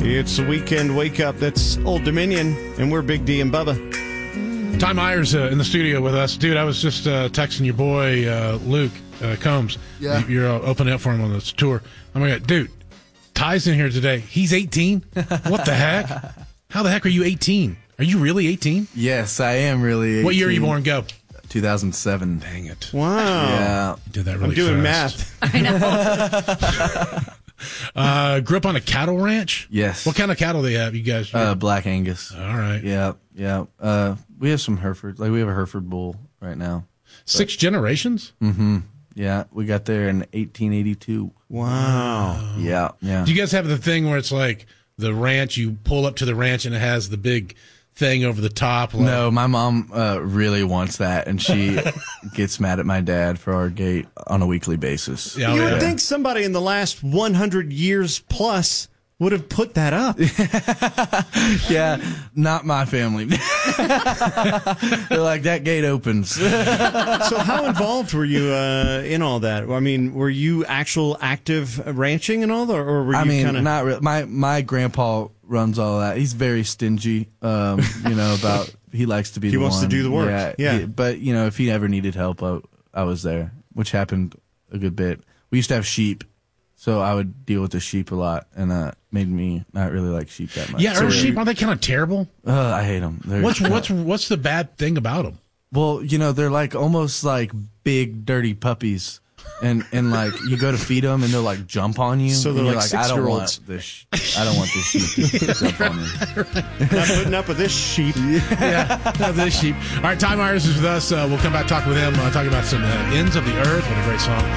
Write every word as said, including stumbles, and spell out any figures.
It's the weekend wake up. That's Old Dominion, and we're Big D and Bubba. Ty Myers uh, in the studio with us. Dude, I was just uh, texting your boy, uh, Luke uh, Combs. Yeah. You're uh, opening up for him on this tour. Oh, my God. Dude, Ty's in here today. He's eighteen? What the heck? How the heck are you eighteen? Are you really eighteen? Yes, I am really eighteen. What year are you born? Go. two thousand seven. Dang it. Wow. Yeah. You did that really I'm doing fast. math. I know. uh, grew up on a cattle ranch? Yes. What kind of cattle they have, you guys? Uh, Black Angus. All right. Yeah, yeah. Uh, we have some Hereford. Like, we have a Hereford bull right now. Six generations? Mm-hmm. Yeah, we got there in eighteen eighty-two. Wow. Yeah, yeah. Do you guys have the thing where it's like the ranch, you pull up to the ranch and it has the big thing over the top? Like, No, my mom uh, really wants that, and she gets mad at my dad for our gate on a weekly basis. Yeah, You yeah. would think somebody in the last one hundred years plus would have put that up. Yeah, not my family. They're like, that gate opens. So how involved were you uh, in all that? I mean, were you actual active ranching and all that, or were you I mean, kind of... not really. My, my grandpa runs all that. He's very stingy, um, you know, about, he likes to be He the wants to one. do the work. Yeah. Yeah. he- but, you know, if he ever needed help, I, I was there, which happened a good bit. We used to have sheep, so I would deal with the sheep a lot, and uh, made me not really like sheep that much. Yeah, So are we- sheep, aren't they kind of terrible? Uh, I hate them. They're, What's what's what's the bad thing about them? Well, you know, they're like almost like big, dirty puppies. And and like you go to feed them and they'll like jump on you. So they're and you're like I don't six-year-olds. want this. I don't want this sheep to jump on me. Not putting up with this sheep. Yeah, not this sheep. All right, Ty Myers is with us. Uh, we'll come back talk with him, uh, talking about some uh, ends of the earth. What a great song.